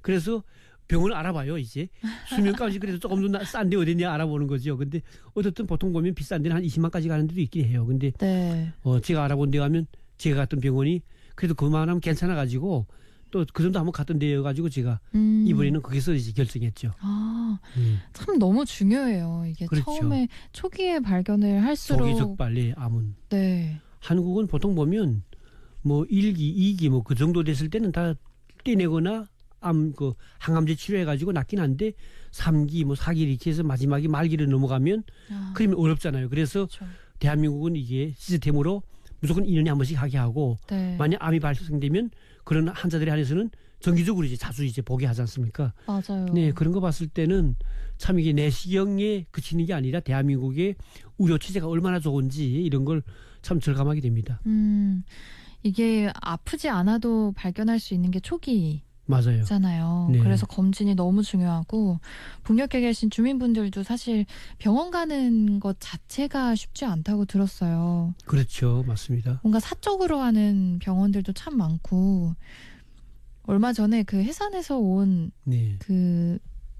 그래서 병원을 알아봐요, 이제. 수면값이 그래도 조금 더 싼데 어디냐 알아보는 거죠. 근데 어쨌든 보통 보면 비싼 데는 한 20만까지 가는 데도 있긴 해요. 근데 네. 제가 알아본 데 가면 제가 갔던 병원이 그래도 그만하면 괜찮아가지고 또 그 정도 한번 갔던 데여가지고 제가 이번에는 거기서 이제 결정했죠. 참 너무 중요해요. 이게 그렇죠. 처음에 초기에 발견을 할수록. 조기적발리 암은. 네. 한국은 보통 보면 뭐 1기, 2기 뭐 그 정도 됐을 때는 다 떼내거나 항암제 치료해가지고 낫긴 한데 3기 뭐 4기 이렇게 해서 마지막에 말기를 넘어가면 그러면 어렵잖아요. 그래서 그렇죠. 대한민국은 이게 시스템으로 무조건 1년에 한 번씩 하게 하고 네. 만약 암이 발생되면 그런 환자들에 한해서는 정기적으로 이제 자주 이제 보게 하지 않습니까? 맞아요. 네, 그런 거 봤을 때는 참 이게 내시경에 그치는 게 아니라 대한민국의 의료 체제가 얼마나 좋은지 이런 걸 참 절감하게 됩니다. 이게 아프지 않아도 발견할 수 있는 게 초기. 맞아요. 잖아요. 네. 그래서 검진이 너무 중요하고 북녘에 계신 주민분들도 사실 병원 가는 것 자체가 쉽지 않다고 들었어요. 그렇죠. 맞습니다. 뭔가 사적으로 하는 병원들도 참 많고 얼마 전에 그 해산에서 온 네. 그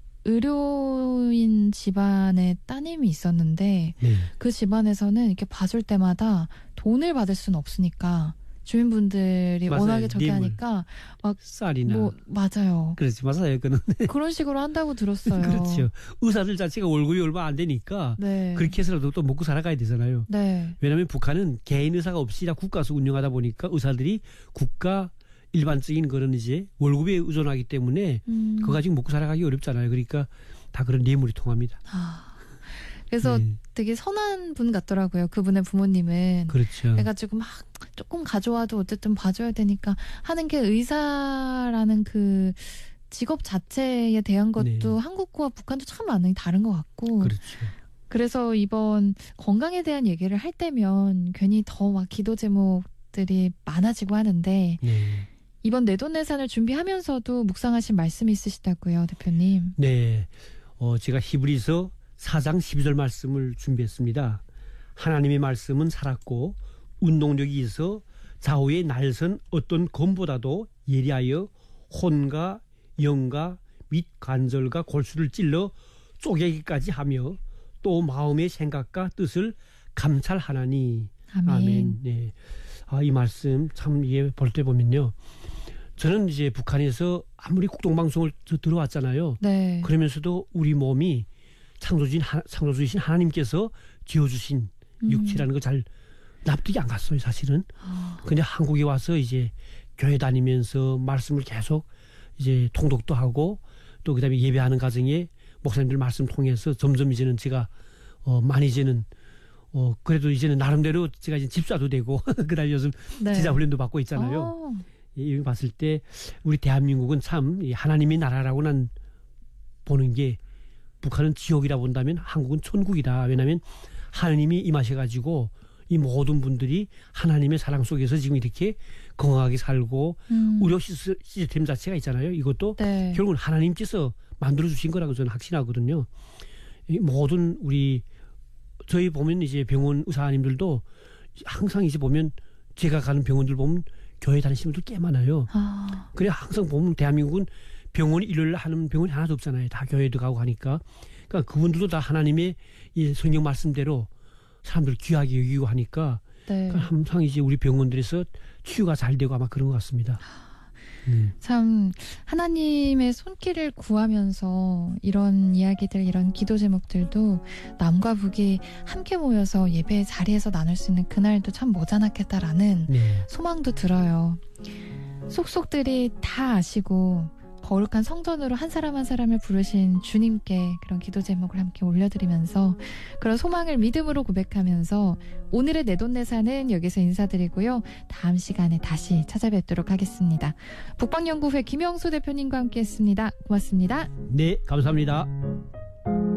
의료인 집안의 따님이 있었는데 네. 그 집안에서는 이렇게 봐줄 때마다 돈을 받을 수는 없으니까 주민분들이 맞아요. 워낙에 저기 뇌물. 하니까 막 쌀이나. 맞아요. 그렇지. 맞아요. 그는 그런 식으로 한다고 들었어요. 그렇죠. 의사들 자체가 월급이 얼마 안 되니까 네. 그렇게 해서라도 또 먹고 살아가야 되잖아요. 네. 왜냐하면 북한은 개인 의사가 없이 다 국가에서 운영하다 보니까 의사들이 국가 일반적인 그런 이제 월급에 의존하기 때문에 그거 가지고 먹고 살아가기 어렵잖아요. 그러니까 다 그런 뇌물이 통합니다. 그래서 되게 선한 분 같더라고요. 그분의 부모님은. 그렇죠. 그래가지고 막 조금 가져와도 어쨌든 봐줘야 되니까 하는 게 의사라는 그 직업 자체에 대한 것도 네. 한국과 북한도 참 많이 다른 것 같고. 그렇죠. 그래서 이번 건강에 대한 얘기를 할 때면 괜히 더 막 기도 제목들이 많아지고 하는데 네. 이번 내돈내산을 준비하면서도 묵상하신 말씀이 있으시다고요, 대표님. 네. 제가 히브리서 4장 12절 말씀을 준비했습니다. 하나님의 말씀은 살았고 운동력이 있어 좌우에 날선 어떤 검보다도 예리하여 혼과 영과 및 관절과 골수를 찔러 쪼개기까지 하며 또 마음의 생각과 뜻을 감찰하나니. 아멘. 네. 이 말씀 참 이게 볼 때 보면요. 저는 이제 북한에서 아무리 국동방송을 들어왔잖아요. 네. 그러면서도 우리 몸이 창조주신 하나님께서 지어주신 육체라는 걸 잘 납득이 안 갔어요, 사실은. 근데 한국에 와서 이제 교회 다니면서 말씀을 계속 이제 통독도 하고 또 그다음에 예배하는 과정에 목사님들 말씀 통해서 점점 이제는 제가 많이 이제는 그래도 이제는 나름대로 제가 이제 집사도 되고 그다음에 요즘 네. 제자 훈련도 받고 있잖아요. 이걸 봤을 때 우리 대한민국은 참 하나님의 나라라고는 보는 게 북한은 지옥이라 본다면 한국은 천국이다. 왜냐하면 하나님이 임하셔가지고 이 모든 분들이 하나님의 사랑 속에서 지금 이렇게 건강하게 살고 의료 시스템 자체가 있잖아요. 이것도 네. 결국은 하나님께서 만들어주신 거라고 저는 확신하거든요. 이 모든 저희 보면 이제 병원 의사님들도 항상 이제 보면 제가 가는 병원들 보면 교회 다니시는 분들 꽤 많아요. 그래 항상 보면 대한민국은 병원이 일을 하는 병원이 하나도 없잖아요. 다 교회도 가고 하니까. 그러니까 그분들도 다 하나님의 이 성경 말씀대로 사람들 귀하게 여기고 하니까 네. 그러니까 항상 이제 우리 병원들에서 치유가 잘 되고 아마 그런 것 같습니다. 참 하나님의 손길을 구하면서 이런 이야기들, 이런 기도 제목들도 남과 북이 함께 모여서 예배 자리에서 나눌 수 있는 그날도 참 머지않았겠다라는 소망도 들어요. 속속들이 다 아시고 거룩한 성전으로 한 사람 한 사람을 부르신 주님께 그런 기도 제목을 함께 올려드리면서 그런 소망을 믿음으로 고백하면서 오늘의 내돈내산은 여기서 인사드리고요. 다음 시간에 다시 찾아뵙도록 하겠습니다. 북방연구회 김영수 대표님과 함께했습니다. 고맙습니다. 네, 감사합니다.